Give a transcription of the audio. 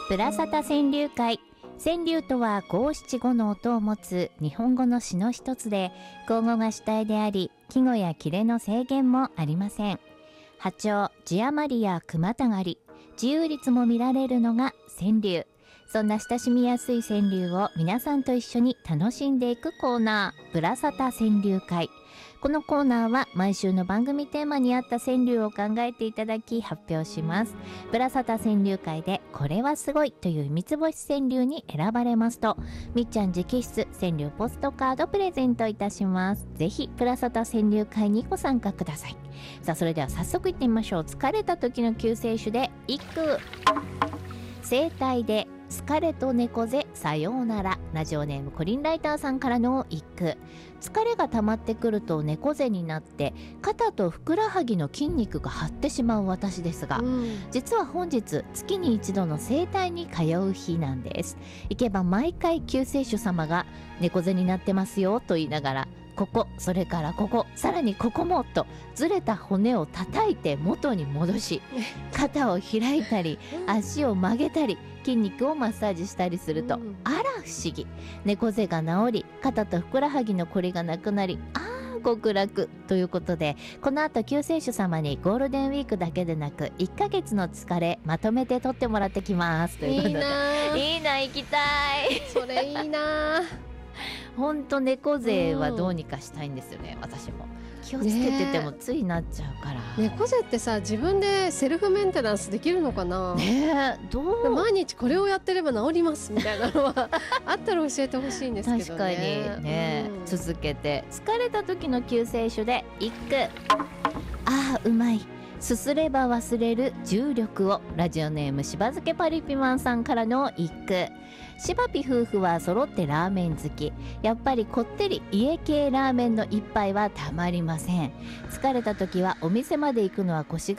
プラサタ川柳会。川柳とは五七五の音を持つ日本語の詩の一つで、口語が主体であり、季語や切れの制限もありません。破調、字余りや句またがり、自由律も見られるのが川柳。そんな親しみやすい川柳を皆さんと一緒に楽しんでいくコーナー、プラサタ川柳会。このコーナーは毎週の番組テーマに合った川柳を考えていただき発表します。プラサタ川柳会でこれはすごいという三つ星川柳に選ばれますと、みっちゃん直筆川柳ポストカードプレゼントいたします。ぜひプラサタ川柳会にご参加ください。さあ、それでは早速いってみましょう。疲れた時の救世主で一句。整体で疲れと猫背さようなら。ラジオネームコリンライターさんからの一句。疲れが溜まってくると猫背になって肩とふくらはぎの筋肉が張ってしまう私ですが、実は本日月に一度の整体に通う日なんです。行けば毎回救世主様が猫背になってますよと言いながら、ここ、それからここ、さらにここもとずれた骨を叩いて元に戻し、肩を開いたり足を曲げたり筋肉をマッサージしたりすると、あら不思議、猫背が治り肩とふくらはぎのこりがなくなり、極楽ということで、この後救世主様にゴールデンウィークだけでなく1ヶ月の疲れまとめて取ってもらってきますということで、いいな、行きたい。 それいいな。 ほんと猫背はどうにかしたいんですよね、私も。気をつけててもついなっちゃうから、 猫背ってさ、自分でセルフメンテナンスできるのかな。 どう、 毎日これをやってれば治りますみたいなのはあったら教えてほしいんですけどね。 確かにね、続けて疲れた時の救世主で一句。うまい、すすれば忘れる重力を。ラジオネームしば漬けパリピマンさんからの一句。しばぴ夫婦は揃ってラーメン好き。やっぱりこってり家系ラーメンの一杯はたまりません。疲れた時はお店まで行くのは腰が